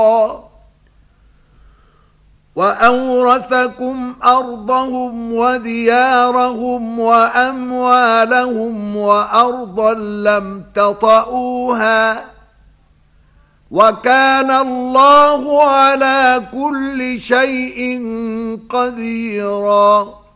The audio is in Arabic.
وأورثكم أرضهم وديارهم وأموالهم وأرضا لم تطئوها وكان الله على كل شيء قديرا.